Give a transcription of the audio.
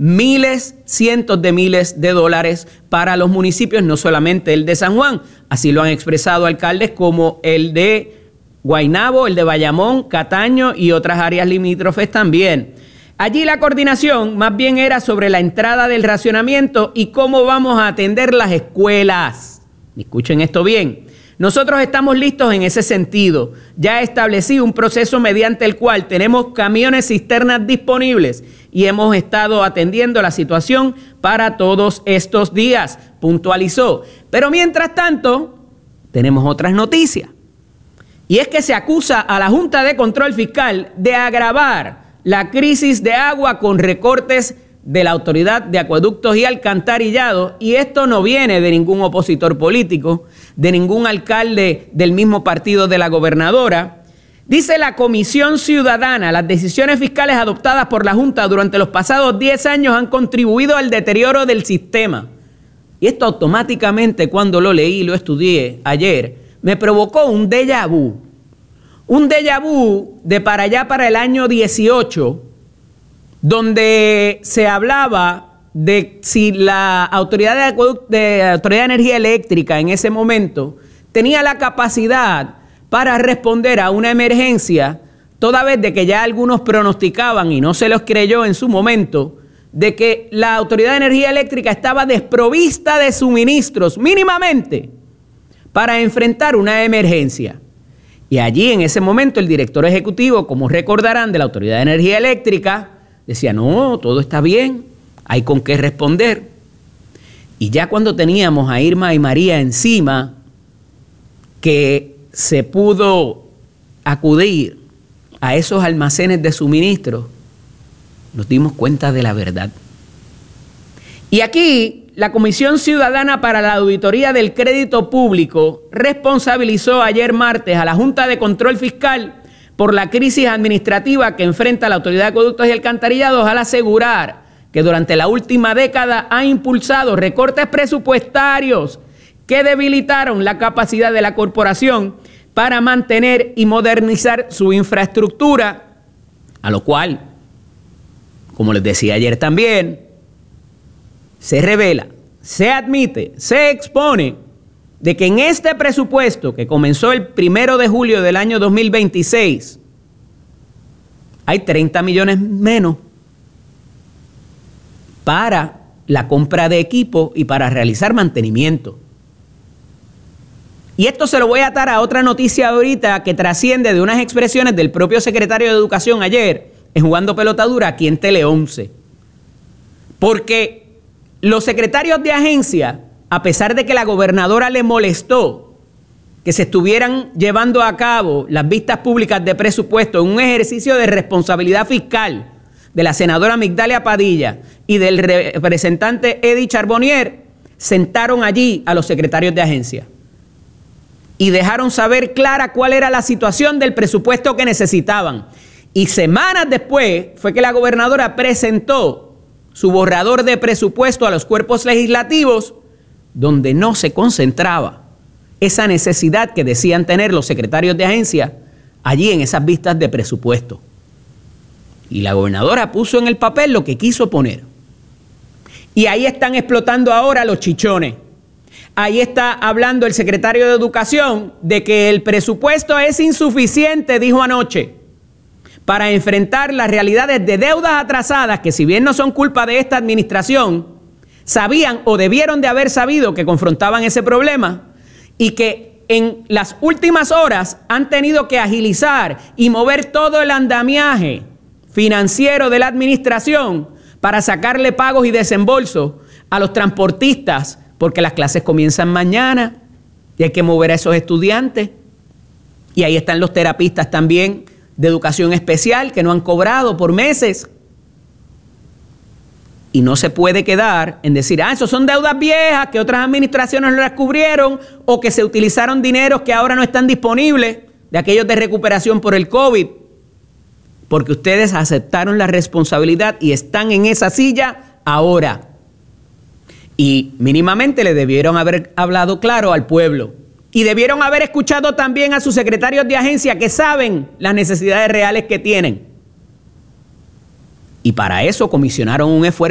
miles, cientos de miles de dólares para los municipios, no solamente el de San Juan. Así lo han expresado alcaldes como el de Guaynabo, el de Bayamón, Cataño y otras áreas limítrofes también. Allí la coordinación más bien era sobre la entrada del racionamiento y cómo vamos a atender las escuelas. Escuchen esto bien. Nosotros estamos listos en ese sentido. Ya establecí un proceso mediante el cual tenemos camiones cisternas disponibles y hemos estado atendiendo la situación para todos estos días, puntualizó. Pero mientras tanto, tenemos otras noticias. Y es que se acusa a la Junta de Control Fiscal de agravar la crisis de agua con recortes de la Autoridad de Acueductos y Alcantarillado, y esto no viene de ningún opositor político, de ningún alcalde del mismo partido de la gobernadora. Dice la Comisión Ciudadana, las decisiones fiscales adoptadas por la Junta durante los pasados 10 años han contribuido al deterioro del sistema. Y esto automáticamente, cuando lo leí y lo estudié ayer, me provocó un déjà vu. Un déjà vu de para allá, para el año 18, donde se hablaba de si la Autoridad de Energía Eléctrica en ese momento tenía la capacidad para responder a una emergencia, toda vez de que ya algunos pronosticaban, y no se los creyó en su momento, de que la Autoridad de Energía Eléctrica estaba desprovista de suministros mínimamente para enfrentar una emergencia. Y allí en ese momento el director ejecutivo, como recordarán, de la Autoridad de Energía Eléctrica, decía, no, todo está bien, hay con qué responder. Y ya cuando teníamos a Irma y María encima, que se pudo acudir a esos almacenes de suministro, nos dimos cuenta de la verdad. Y aquí la Comisión Ciudadana para la Auditoría del Crédito Público responsabilizó ayer martes a la Junta de Control Fiscal por la crisis administrativa que enfrenta la Autoridad de Acueductos y Alcantarillados al asegurar que durante la última década ha impulsado recortes presupuestarios que debilitaron la capacidad de la corporación para mantener y modernizar su infraestructura, a lo cual, como les decía ayer también, se revela, se admite, se expone de que en este presupuesto que comenzó el 1 de julio del año 2026 hay 30 millones menos para la compra de equipo y para realizar mantenimiento. Y esto se lo voy a atar a otra noticia ahorita que trasciende de unas expresiones del propio secretario de Educación ayer en Jugando Pelota Dura aquí en Tele 11. Porque los secretarios de agencia, a pesar de que la gobernadora le molestó que se estuvieran llevando a cabo las vistas públicas de presupuesto en un ejercicio de responsabilidad fiscal de la senadora Migdalia Padilla y del representante Eddie Charbonnier, sentaron allí a los secretarios de agencia y dejaron saber clara cuál era la situación del presupuesto que necesitaban. Y semanas después fue que la gobernadora presentó su borrador de presupuesto a los cuerpos legislativos, donde no se concentraba esa necesidad que decían tener los secretarios de agencia allí en esas vistas de presupuesto. Y la gobernadora puso en el papel lo que quiso poner. Y ahí están explotando ahora los chichones. Ahí está hablando el secretario de Educación de que el presupuesto es insuficiente, dijo anoche, para enfrentar las realidades de deudas atrasadas que, si bien no son culpa de esta administración, sabían o debieron de haber sabido que confrontaban ese problema y que en las últimas horas han tenido que agilizar y mover todo el andamiaje financiero de la administración para sacarle pagos y desembolsos a los transportistas, porque las clases comienzan mañana y hay que mover a esos estudiantes. Y ahí están los terapistas también de educación especial que no han cobrado por meses. Y no se puede quedar en decir, esos son deudas viejas que otras administraciones no las cubrieron o que se utilizaron dineros que ahora no están disponibles de aquellos de recuperación por el COVID. Porque ustedes aceptaron la responsabilidad y están en esa silla ahora. Y mínimamente le debieron haber hablado claro al pueblo. Y debieron haber escuchado también a sus secretarios de agencia que saben las necesidades reales que tienen. Y para eso comisionaron un esfuerzo